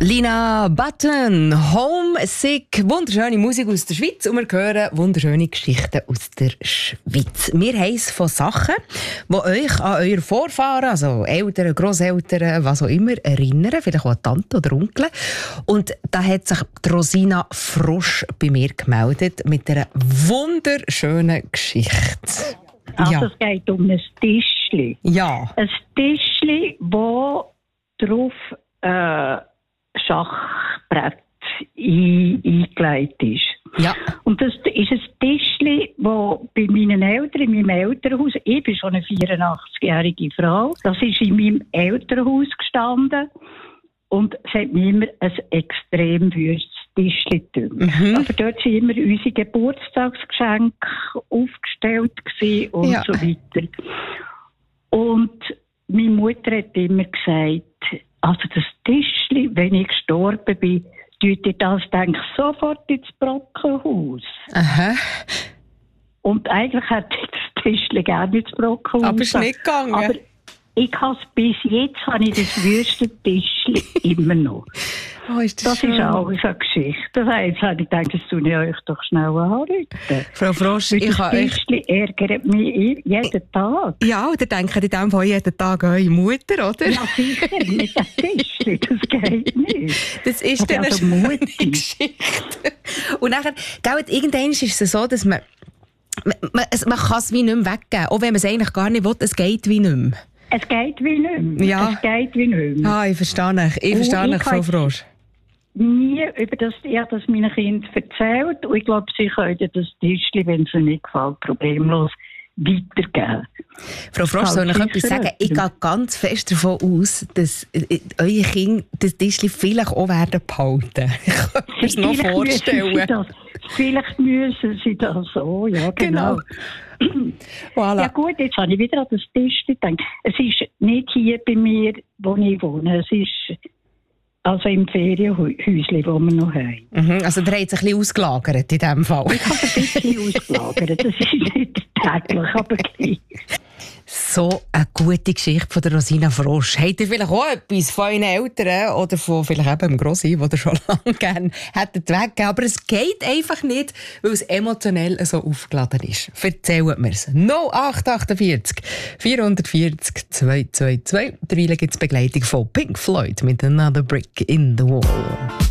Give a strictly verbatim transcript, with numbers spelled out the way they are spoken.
Lina Button, Homesick, wunderschöne Musik aus der Schweiz und wir hören wunderschöne Geschichten aus der Schweiz. Wir haben es von Sachen, die euch an eure Vorfahren, also Eltern, Grosseltern, was auch immer, erinnern, vielleicht auch an Tante oder Onkel. Und da hat sich die Rosina Frosch bei mir gemeldet mit einer wunderschönen Geschichte. Also Ja. es geht um ein Tischli. Ja. Ein Tischli, wo drauf äh, Schachbrett ein, eingelegt ist. Ja. Und das ist ein Tischli, das bei meinen Eltern, in meinem Elternhaus, ich bin schon eine vierundachtzigjährige Frau, das ist in meinem Elternhaus gestanden und es hat mir immer ein extrem wüstes Tischli gedünkt. Mhm. Aber dort waren immer unsere Geburtstagsgeschenke aufgestellt gewesen und Ja. so weiter. Und meine Mutter hat immer gesagt, also das Tischli, wenn ich gestorben bin, tut ihr das, denke ich, sofort ins Brockenhaus. Aha. Und eigentlich hätte ich das Tischli gerne ins Brockenhaus. Aber es ist nicht gegangen. Aber ich habe bis jetzt habe ich das wüste Tischli immer noch. Oh, ist das Das schön. ist auch so eine Geschichte. Das heisst, jetzt habe ich gedacht, das tue ich euch doch schnell anrufen. Frau Frosch, Weil ich das kann euch... Tischli ärgert mich jeden Tag. Ja, oder denken in dem Fall jeden Tag an eure Mutter, oder? Ja, sicher, mit dem Tischli, das geht nicht. Das ist dann Also eine Mutti. schöne Geschichte. Und nachher, gell, irgendwann ist es so, dass man, man, man, es- man kann es wie nicht mehr weggeben. Auch wenn man es eigentlich gar nicht will, es geht wie nicht mehr. Es geht wie nicht mehr. Ja. Es geht wie nicht mehr. Ah, ich verstehe dich. Ich Oh, verstehe ich dich, Frau kann- Frosch. Nie über das, ich habe das meinen Kindern erzählt und ich glaube, sie können das Tischli, wenn es ihnen nicht gefällt, problemlos weitergeben. Frau Frosch, soll ich Kann etwas sicher sagen? Ich gehe ganz fest davon aus, dass äh, eure Kinder das Tischchen vielleicht auch werden behalten. Ich kann mir das noch Vielleicht müssen sie vorstellen. das, vielleicht müssen sie das so, ja genau. Voilà. Ja gut, jetzt habe ich wieder an das Tischli gedacht. Es ist nicht hier bei mir, wo ich wohne. Es ist also im Ferienhäuschen, wo wir noch haben. Mhm, also der hat sich ein bisschen ausgelagert in diesem Fall. Ich habe ein bisschen ausgelagert. Das ist nicht täglich, aber gleich. So eine gute Geschichte von der Rosina Frosch. Habt ihr vielleicht auch etwas von euren Eltern oder von vielleicht eben dem Grossi, den ihr schon lange gerne hättet weggegeben? Aber es geht einfach nicht, weil es emotionell so aufgeladen ist. Erzählt mir es. null acht achtundvierzig vierhundertvierzig zweihundertzweiundzwanzig. Derweil gibt es Begleitung von Pink Floyd mit «Another Brick in the Wall».